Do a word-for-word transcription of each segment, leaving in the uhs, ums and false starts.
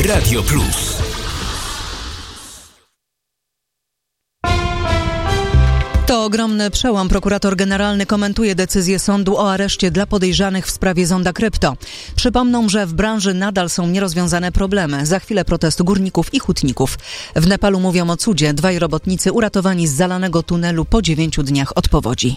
Radio Plus. To ogromny przełom. Prokurator generalny komentuje decyzję sądu o areszcie dla podejrzanych w sprawie Zonda Krypto. Przypomną, że w branży nadal są nierozwiązane problemy. Za chwilę protest górników i hutników. W Nepalu mówią o cudzie. Dwaj robotnicy uratowani z zalanego tunelu po dziewięciu dniach od powodzi.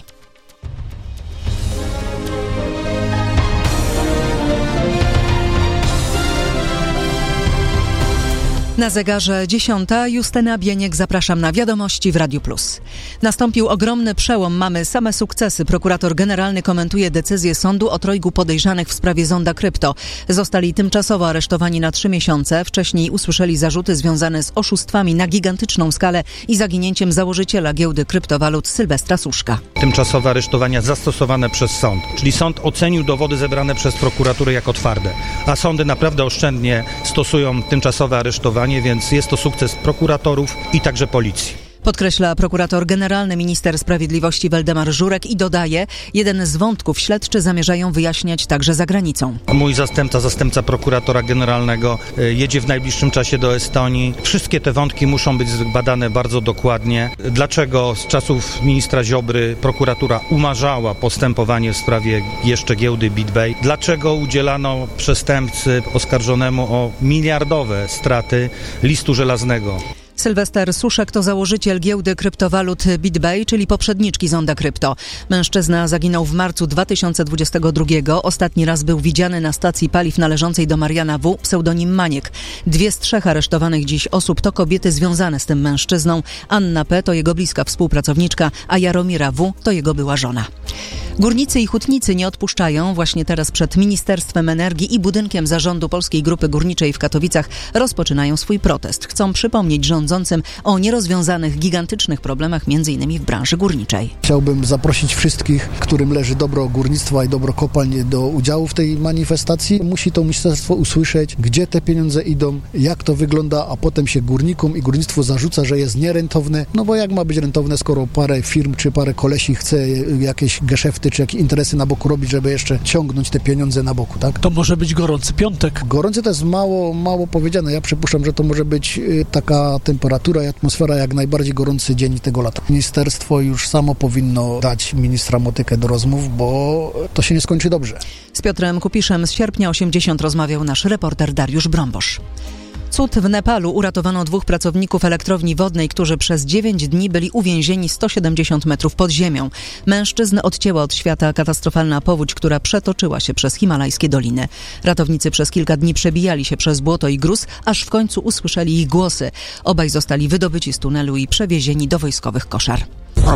Na zegarze dziesiąta. Justyna Bieniek, zapraszam na wiadomości w Radiu Plus. Nastąpił ogromny przełom, mamy same sukcesy. Prokurator generalny komentuje decyzję sądu o trojgu podejrzanych w sprawie Zonda Krypto. Zostali tymczasowo aresztowani na trzy miesiące. Wcześniej usłyszeli zarzuty związane z oszustwami na gigantyczną skalę i zaginięciem założyciela giełdy kryptowalut Sylwestra Suszka. Tymczasowe aresztowania zastosowane przez sąd, czyli sąd ocenił dowody zebrane przez prokuraturę jako twarde, a sądy naprawdę oszczędnie stosują tymczasowe aresztowanie, więc jest to sukces prokuratorów i także policji. Podkreśla prokurator generalny minister sprawiedliwości Waldemar Żurek i dodaje, jeden z wątków śledczy zamierzają wyjaśniać także za granicą. Mój zastępca, zastępca prokuratora generalnego jedzie w najbliższym czasie do Estonii. Wszystkie te wątki muszą być zbadane bardzo dokładnie. Dlaczego z czasów ministra Ziobry prokuratura umarzała postępowanie w sprawie jeszcze giełdy BitBay? Dlaczego udzielano przestępcy oskarżonemu o miliardowe straty listu żelaznego? Sylwester Suszek to założyciel giełdy kryptowalut BitBay, czyli poprzedniczki Zonda Krypto. Mężczyzna zaginął w marcu dwa tysiące dwudziestego drugiego. Ostatni raz był widziany na stacji paliw należącej do Mariana W., pseudonim Maniek. Dwie z trzech aresztowanych dziś osób to kobiety związane z tym mężczyzną. Anna P. to jego bliska współpracowniczka, a Jaromira W. to jego była żona. Górnicy i hutnicy nie odpuszczają. Właśnie teraz przed Ministerstwem Energii i budynkiem zarządu Polskiej Grupy Górniczej w Katowicach rozpoczynają swój protest. Chcą przypomnieć rządzącym o nierozwiązanych, gigantycznych problemach m.in. w branży górniczej. Chciałbym zaprosić wszystkich, którym leży dobro górnictwa i dobro kopalń, do udziału w tej manifestacji. Musi to ministerstwo usłyszeć, gdzie te pieniądze idą, jak to wygląda, a potem się górnikom i górnictwu zarzuca, że jest nierentowne. No bo jak ma być rentowne, skoro parę firm czy parę kolesi chce jakieś geszefty czy jakieś interesy na boku robić, żeby jeszcze ciągnąć te pieniądze na boku, tak? To może być gorący piątek. Gorący to jest mało, mało powiedziane. Ja przypuszczam, że to może być y, taka temperatura i atmosfera jak najbardziej gorący dzień tego lata. Ministerstwo już samo powinno dać ministra motykę do rozmów, bo to się nie skończy dobrze. Z Piotrem Kupiszem z Sierpnia osiemdziesiąt rozmawiał nasz reporter Dariusz Brąbosz. Cud w Nepalu. Uratowano dwóch pracowników elektrowni wodnej, którzy przez dziewięć dni byli uwięzieni sto siedemdziesiąt metrów pod ziemią. Mężczyzn odcięła od świata katastrofalna powódź, która przetoczyła się przez himalajskie doliny. Ratownicy przez kilka dni przebijali się przez błoto i gruz, aż w końcu usłyszeli ich głosy. Obaj zostali wydobyci z tunelu i przewiezieni do wojskowych koszar.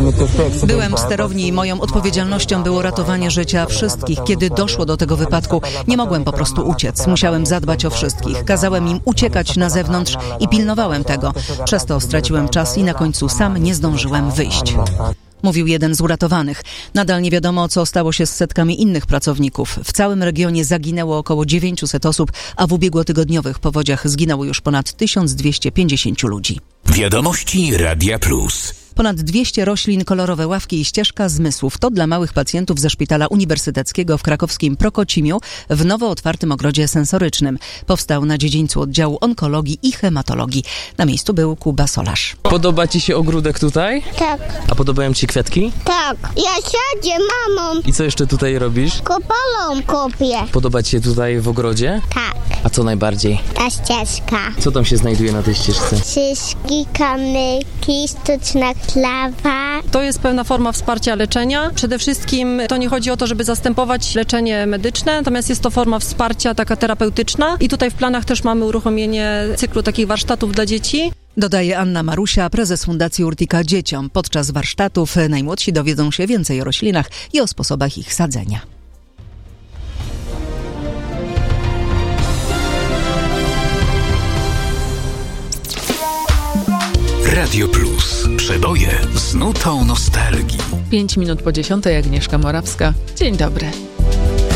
Byłem w sterowni i moją odpowiedzialnością było ratowanie życia wszystkich. Kiedy doszło do tego wypadku, nie mogłem po prostu uciec. Musiałem zadbać o wszystkich. Kazałem im uciekać na zewnątrz i pilnowałem tego. Przez to straciłem czas i na końcu sam nie zdążyłem wyjść. Mówił jeden z uratowanych. Nadal nie wiadomo, co stało się z setkami innych pracowników. W całym regionie zaginęło około dziewięćset osób, a w ubiegłotygodniowych powodziach zginęło już ponad tysiąc dwieście pięćdziesiąt ludzi. Wiadomości Radia Plus. Ponad dwieście roślin, kolorowe ławki i ścieżka zmysłów. To dla małych pacjentów ze Szpitala Uniwersyteckiego w krakowskim Prokocimiu w nowo otwartym ogrodzie sensorycznym. Powstał na dziedzińcu oddziału onkologii i hematologii. Na miejscu był Kuba Solarz. Podoba ci się ogródek tutaj? Tak. A podobają ci kwiatki? Tak. Ja siadę mamą. I co jeszcze tutaj robisz? Kopalą kopię. Podoba ci się tutaj w ogrodzie? Tak. A co najbardziej? Ta ścieżka. Co tam się znajduje na tej ścieżce? Szyszki, kamyki, sztuczna klawa. To jest pewna forma wsparcia leczenia. Przede wszystkim to nie chodzi o to, żeby zastępować leczenie medyczne, natomiast jest to forma wsparcia taka terapeutyczna i tutaj w planach też mamy uruchomienie cyklu takich warsztatów dla dzieci. Dodaje Anna Marusia, prezes Fundacji Urtica Dzieciom. Podczas warsztatów najmłodsi dowiedzą się więcej o roślinach i o sposobach ich sadzenia. Radio Plus. Przeboje z nutą nostalgii. Pięć minut po dziesiątej, Agnieszka Morawska. Dzień dobry.